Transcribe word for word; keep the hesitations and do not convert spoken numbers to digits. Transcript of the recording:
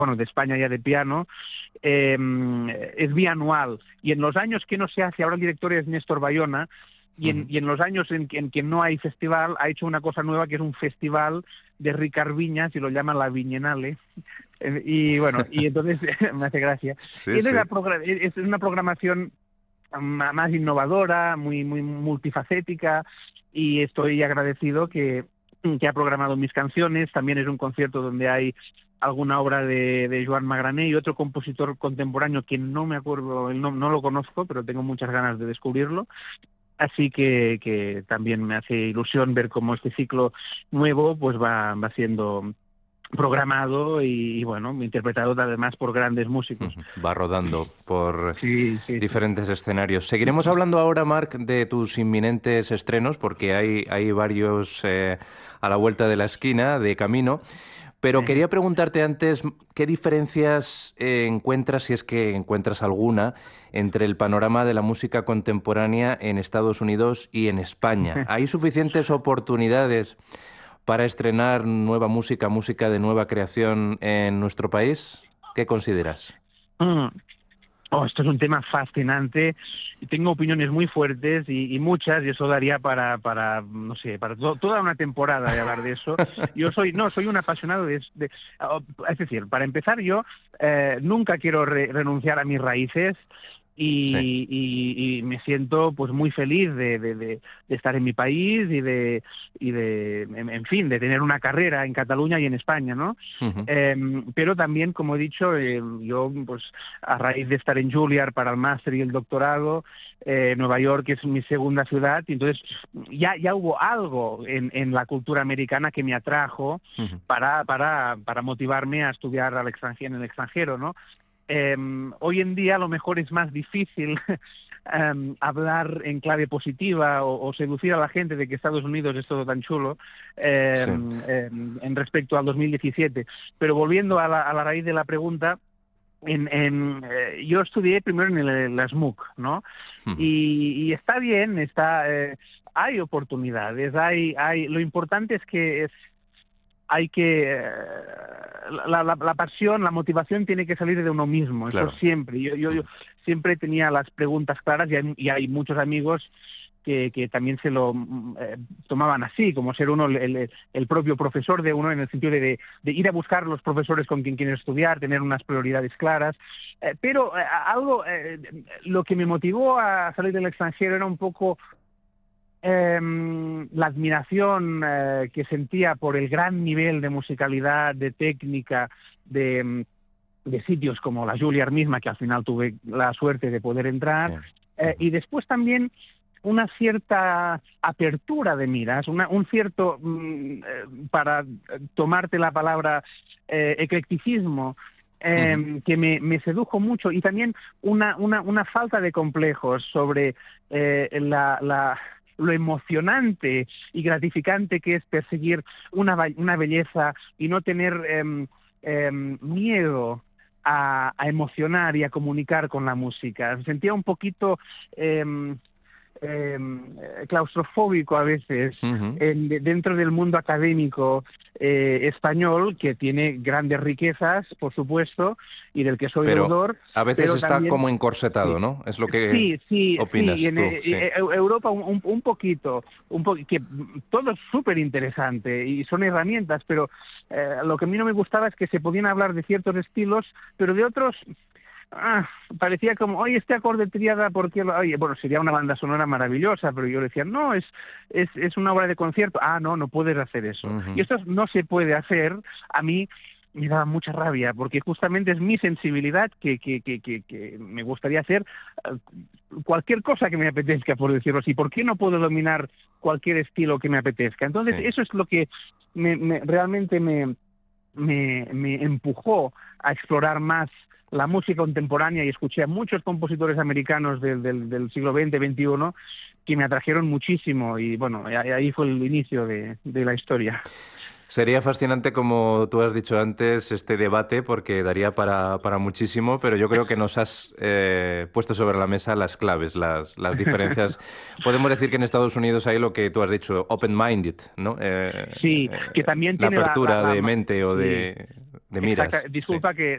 bueno, de España ya de piano, eh, es bianual. Y en los años que no se hace, ahora el director es Néstor Bayona, y en, y en los años en que, en que no hay festival, ha hecho una cosa nueva que es un festival de Ricard Viñas, y lo llaman la Viñenale. Y bueno, y entonces me hace gracia. Sí, y entonces sí. la es una programación más innovadora, muy, muy multifacética, y estoy agradecido que, que ha programado mis canciones. También es un concierto donde hay alguna obra de, de Joan Magrané y otro compositor contemporáneo que no me acuerdo, el no, no lo conozco, pero tengo muchas ganas de descubrirlo. Así que, que también me hace ilusión ver cómo este ciclo nuevo pues va, va siendo programado y, y bueno, interpretado además por grandes músicos. Va rodando por Sí, sí, sí. diferentes escenarios. Seguiremos hablando ahora, Marc, de tus inminentes estrenos, porque hay, hay varios eh, a la vuelta de la esquina, de camino. Pero quería preguntarte antes, ¿qué diferencias eh, encuentras, si es que encuentras alguna, entre el panorama de la música contemporánea en Estados Unidos y en España? ¿Hay suficientes oportunidades para estrenar nueva música, música de nueva creación en nuestro país? ¿Qué consideras? Mm. Oh, esto es un tema fascinante. Tengo opiniones muy fuertes y, y muchas, y eso daría para, para no sé, para to toda una temporada de hablar de eso. Yo soy, no, soy un apasionado de, de es decir, para empezar yo eh, nunca quiero re renunciar a mis raíces. Y, sí. y, y me siento pues muy feliz de, de, de, de estar en mi país y de, y de en, en fin, de tener una carrera en Cataluña y en España, ¿no? Uh-huh. eh, pero también, como he dicho, eh, yo pues a raíz de estar en Juilliard para el máster y el doctorado, eh, Nueva York es mi segunda ciudad, y entonces ya, ya hubo algo en, en la cultura americana que me atrajo uh-huh. para, para, para motivarme a estudiar al extranjero, en el extranjero, ¿no? Eh, hoy en día a lo mejor es más difícil um, hablar en clave positiva o, o seducir a la gente de que Estados Unidos es todo tan chulo eh, sí. eh, en respecto al dos mil diecisiete. Pero volviendo a la, a la raíz de la pregunta, en, en, eh, yo estudié primero en el, la S M U C, ¿no? Uh-huh. y, y está bien, está, eh, hay oportunidades, hay, hay, lo importante es que es, hay que eh, la, la, la pasión, la motivación tiene que salir de uno mismo, claro. Eso siempre. Yo, yo, yo siempre tenía las preguntas claras y hay, y hay muchos amigos que, que también se lo eh, tomaban así, como ser uno el, el propio profesor de uno, en el sentido de, de, de ir a buscar los profesores con quien quieres estudiar, tener unas prioridades claras. Eh, pero eh, algo, eh, lo que me motivó a salir del extranjero era un poco Eh, la admiración eh, que sentía por el gran nivel de musicalidad, de técnica, de, de sitios como la Juilliard misma, que al final tuve la suerte de poder entrar, sí. eh, y después también una cierta apertura de miras, una, un cierto, mm, eh, para tomarte la palabra, eh, eclecticismo, Eh, uh-huh. que me, me sedujo mucho, y también una, una, una falta de complejos sobre eh, la... la lo emocionante y gratificante que es perseguir una, una belleza y no tener eh, eh, miedo a, a emocionar y a comunicar con la música. Me sentía un poquito eh, eh, claustrofóbico a veces uh-huh. en, de, dentro del mundo académico eh, español, que tiene grandes riquezas, por supuesto, y del que soy pero deudor. A veces pero está también, como encorsetado, sí, ¿no? Es lo que sí, sí, opinas sí, en, tú. en, Sí. en Europa un, un poquito, un po que todo es súper interesante y son herramientas, pero eh, lo que a mí no me gustaba es que se podían hablar de ciertos estilos, pero de otros ah, parecía como, oye, este acorde tríada, ¿por qué? Oye, bueno, sería una banda sonora maravillosa, pero yo le decía, no, es, es, es una obra de concierto. Ah, no, no puedes hacer eso. Uh-huh. Y esto no se puede hacer. A mí me daba mucha rabia, porque justamente es mi sensibilidad que, que, que, que, que me gustaría hacer uh, cualquier cosa que me apetezca, por decirlo así. ¿Por qué no puedo dominar cualquier estilo que me apetezca? Entonces, sí. eso es lo que me, me, realmente me, me, me empujó a explorar más la música contemporánea, y escuché a muchos compositores americanos del, del, del siglo veinte, veintiuno, que me atrajeron muchísimo, y bueno, ahí fue el inicio de, de la historia. Sería fascinante, como tú has dicho antes, este debate, porque daría para, para muchísimo, pero yo creo que nos has eh, puesto sobre la mesa las claves, las, las diferencias. Podemos decir que en Estados Unidos hay lo que tú has dicho, open-minded, ¿no? Eh, sí, que también la tiene apertura la, la, la, de mente o sí. de, de miras. Exacto. Disculpa sí. que